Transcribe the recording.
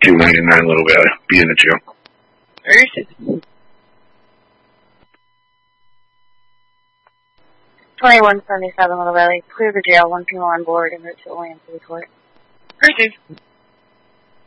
$22.99 Little Valley. Be in the jail. Received. 2177 Little Valley. Clear the jail. 1 people on board and route to Orleans City Court. Received.